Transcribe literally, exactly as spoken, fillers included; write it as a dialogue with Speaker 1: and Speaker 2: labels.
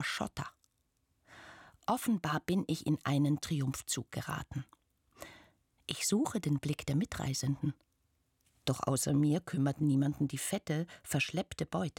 Speaker 1: Schotter. Offenbar bin ich in einen Triumphzug geraten. Ich suche den Blick der Mitreisenden. Doch außer mir kümmert niemanden die fette, verschleppte Beute.